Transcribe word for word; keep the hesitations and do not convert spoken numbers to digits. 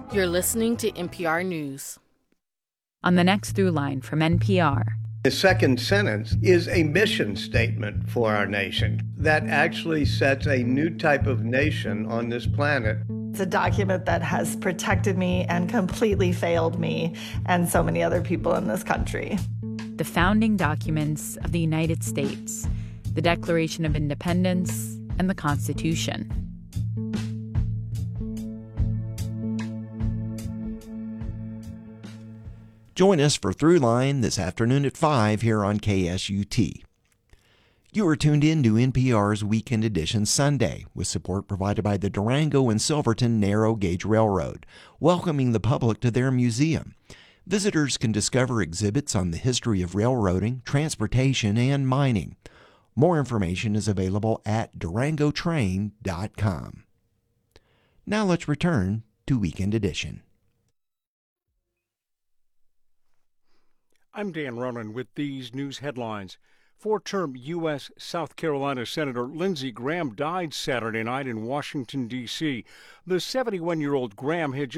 You're listening to N P R News. On the next Through Line from N P R. The second sentence is a mission statement for our nation that actually sets a new type of nation on this planet. It's a document that has protected me and completely failed me and so many other people in this country. The founding documents of the United States, the Declaration of Independence, and the Constitution. Join us for Throughline this afternoon at five here on K S U T. You are tuned in to N P R's Weekend Edition Sunday, with support provided by the Durango and Silverton Narrow Gauge Railroad, welcoming the public to their museum. Visitors can discover exhibits on the history of railroading, transportation, and mining. More information is available at durango train dot com. Now let's return to Weekend Edition. I'm Dan Ronan with these news headlines. Four-term U S South Carolina Senator Lindsey Graham died Saturday night in Washington, D C The seventy-one-year-old Graham had just